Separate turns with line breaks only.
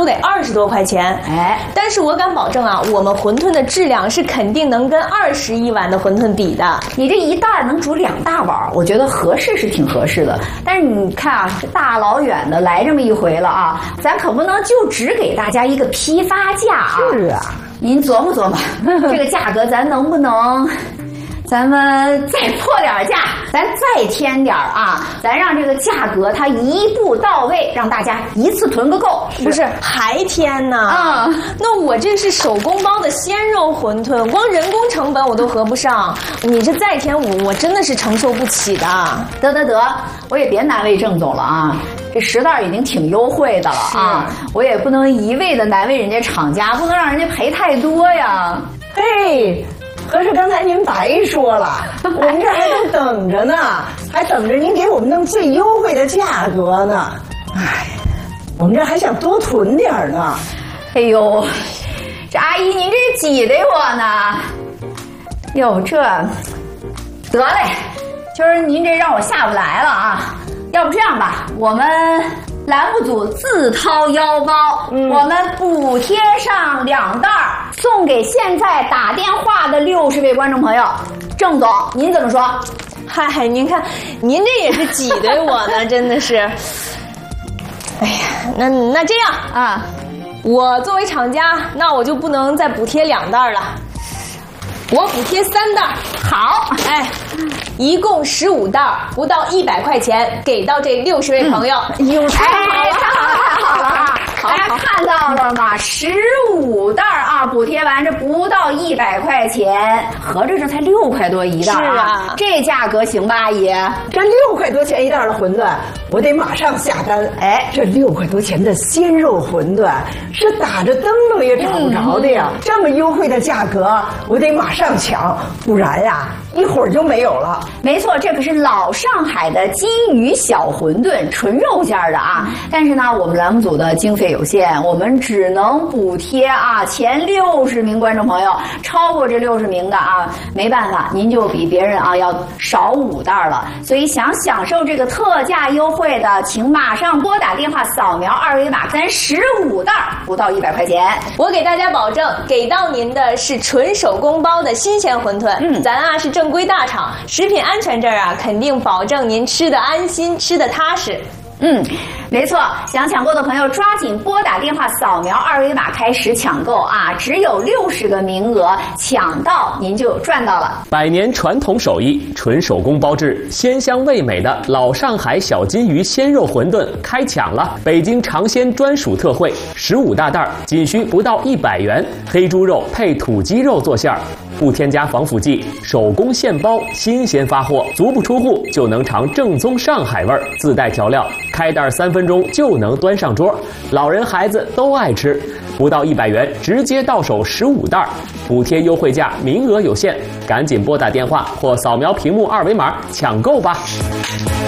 都得20多块钱。
哎，
但是我敢保证啊，我们馄饨的质量是肯定能跟21碗的馄饨比的。
你这一袋能煮2大碗，我觉得合适是挺合适的。但是你看啊，这大老远的来这么一回了啊，咱可不能就只给大家一个批发价啊。
是啊，
您琢磨琢磨，这个价格咱能不能？咱们再破点价，咱再添点啊！咱让这个价格它一步到位，让大家一次囤个够。
不是还添呢？
啊，
那我这是手工包的鲜肉馄饨，光人工成本我都合不上。你这再添我真的是承受不起的。
得，我也别难为郑总了啊！这10袋已经挺优惠的了啊，我也不能一味的难为人家厂家，不能让人家赔太多呀。
嘿。可是刚才您白说了，我们这还正等着呢，还等着您给我们弄最优惠的价格呢。哎，我们这还想多囤点呢。
哎呦，这阿姨您这挤得我呢。哟，这得嘞，今儿您这让我下不来了啊。要不这样吧，我们栏目组自掏腰包，我们补贴上2袋，送给现在打电话的60位观众朋友。郑总，您怎么说？
嗨，您看，您这也是挤兑我呢，真的是。哎呀，那这样
啊，
我作为厂家，那我就不能再补贴2袋了，我补贴3袋。
好，
哎，一共15袋，不到100块钱，给到这60位朋友。
太好了！大家看到了吗？15袋啊，补贴完这不到100块钱，合着这才6块多一袋啊！
是啊，
这价格行吧，阿姨？
这6块多钱一袋的馄饨，我得马上下单。哎，这6块多钱的鲜肉馄饨是打着灯笼也找不着的呀！这么优惠的价格，我得马上抢，不然呀，一会儿就没有了。
没错，这可是老上海的金鱼小馄饨，纯肉馅的啊！但是呢，我们栏目组的经费有限，我们只能补贴啊前60名观众朋友，超过这60名的啊，没办法，您就比别人啊要少5袋了。所以想享受这个特价优惠的，请马上拨打电话扫描2维码，咱15袋不到100块钱。
我给大家保证，给到您的是纯手工包的新鲜馄饨。咱啊是正规大厂，食品安全这儿啊肯定保证您吃得安心，吃得踏实。
没错，想抢购的朋友抓紧拨打电话扫描2维码开始抢购啊！只有60个名额，抢到您就赚到了。
100年传统手艺，纯手工包制，鲜香味美的老上海小金鱼鲜肉馄饨开抢了！北京尝鲜专属特惠，15大袋，仅需不到100元，黑猪肉配土鸡肉做馅儿，不添加防腐剂，手工现包，新鲜发货，足不出户就能尝正宗上海味儿，自带调料，开袋3分钟就能端上桌，老人孩子都爱吃，不到100元直接到手15袋，补贴优惠价，名额有限，赶紧拨打电话或扫描屏幕2维码抢购吧。